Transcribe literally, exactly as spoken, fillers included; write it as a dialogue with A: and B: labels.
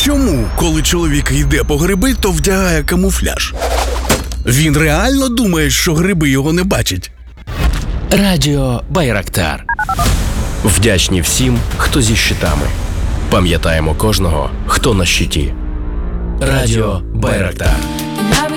A: Чому, коли чоловік йде по гриби, то вдягає камуфляж? Він реально думає, що гриби його не бачать?
B: Радіо Байрактар. Вдячні всім, хто зі щитами. Пам'ятаємо кожного, хто на щиті. Радіо Байрактар.